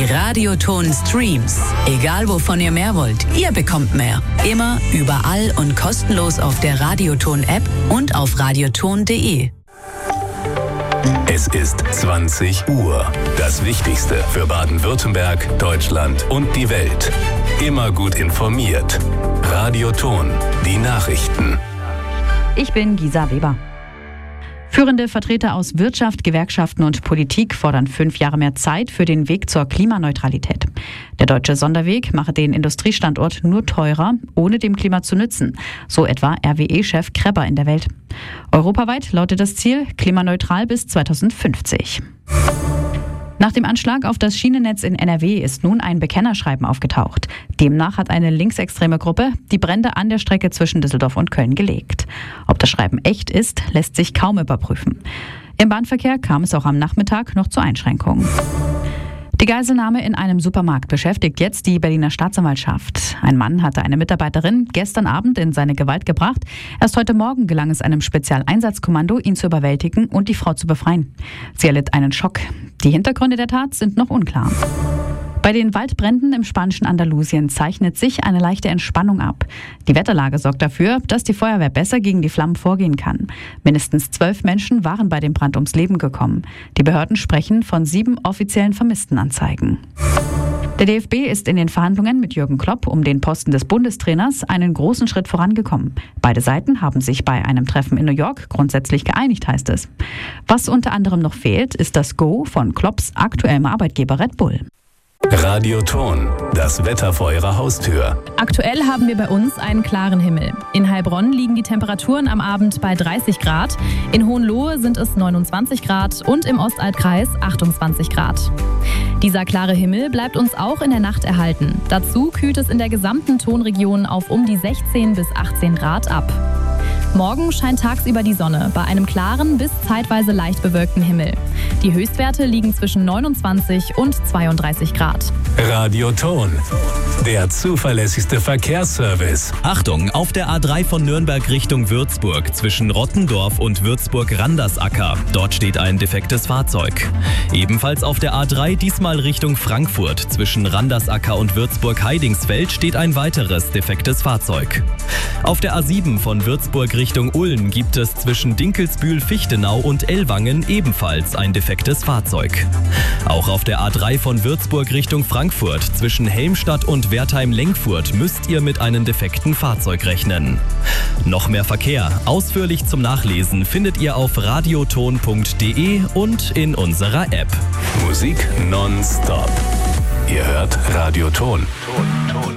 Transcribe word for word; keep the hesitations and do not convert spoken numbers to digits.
Radioton Streams. Egal wovon ihr mehr wollt, ihr bekommt mehr. Immer, überall und kostenlos auf der Radioton-App und auf radioton punkt de. Es ist zwanzig Uhr. Das Wichtigste für Baden-Württemberg, Deutschland und die Welt. Immer gut informiert. Radioton, die Nachrichten. Ich bin Gisa Weber. Führende Vertreter aus Wirtschaft, Gewerkschaften und Politik fordern fünf Jahre mehr Zeit für den Weg zur Klimaneutralität. Der deutsche Sonderweg mache den Industriestandort nur teurer, ohne dem Klima zu nützen. So etwa R W E-Chef Krebber in der Welt. Europaweit lautet das Ziel klimaneutral bis zweitausendfünfzig. Nach dem Anschlag auf das Schienennetz in N R W ist nun ein Bekennerschreiben aufgetaucht. Demnach hat eine linksextreme Gruppe die Brände an der Strecke zwischen Düsseldorf und Köln gelegt. Ob das Schreiben echt ist, lässt sich kaum überprüfen. Im Bahnverkehr kam es auch am Nachmittag noch zu Einschränkungen. Die Geiselnahme in einem Supermarkt beschäftigt jetzt die Berliner Staatsanwaltschaft. Ein Mann hatte eine Mitarbeiterin gestern Abend in seine Gewalt gebracht. Erst heute Morgen gelang es einem Spezialeinsatzkommando, ihn zu überwältigen und die Frau zu befreien. Sie erlitt einen Schock. Die Hintergründe der Tat sind noch unklar. Bei den Waldbränden im spanischen Andalusien zeichnet sich eine leichte Entspannung ab. Die Wetterlage sorgt dafür, dass die Feuerwehr besser gegen die Flammen vorgehen kann. Mindestens zwölf Menschen waren bei dem Brand ums Leben gekommen. Die Behörden sprechen von sieben offiziellen Vermisstenanzeigen. Der D F B ist in den Verhandlungen mit Jürgen Klopp um den Posten des Bundestrainers einen großen Schritt vorangekommen. Beide Seiten haben sich bei einem Treffen in New York grundsätzlich geeinigt, heißt es. Was unter anderem noch fehlt, ist das Go von Klopps aktuellem Arbeitgeber Red Bull. Radioton, das Wetter vor Ihrer Haustür. Aktuell haben wir bei uns einen klaren Himmel. In Heilbronn liegen die Temperaturen am Abend bei dreißig Grad, in Hohenlohe sind es neunundzwanzig Grad und im Ostaltkreis achtundzwanzig Grad. Dieser klare Himmel bleibt uns auch in der Nacht erhalten. Dazu kühlt es in der gesamten Tonregion auf um die sechzehn bis achtzehn Grad ab. Morgen scheint tagsüber die Sonne bei einem klaren bis zeitweise leicht bewölkten Himmel. Die Höchstwerte liegen zwischen neunundzwanzig und zweiunddreißig Grad. Radioton, der zuverlässigste Verkehrsservice. Achtung, auf der A drei von Nürnberg Richtung Würzburg zwischen Rottendorf und Würzburg-Randersacker. Dort steht ein defektes Fahrzeug. Ebenfalls auf der A drei, diesmal Richtung Frankfurt zwischen Randersacker und Würzburg-Heidingsfeld steht ein weiteres defektes Fahrzeug. Auf der A sieben von Würzburg Richtung Ulm gibt es zwischen Dinkelsbühl-Fichtenau und Ellwangen ebenfalls ein defektes Fahrzeug. Auch auf der A drei von Würzburg Richtung Frankfurt zwischen Helmstadt und Wertheim-Lenkfurt müsst ihr mit einem defekten Fahrzeug rechnen. Noch mehr Verkehr, ausführlich zum Nachlesen, findet ihr auf radioton punkt de und in unserer App. Musik nonstop. Ihr hört Radioton. Ton, Ton.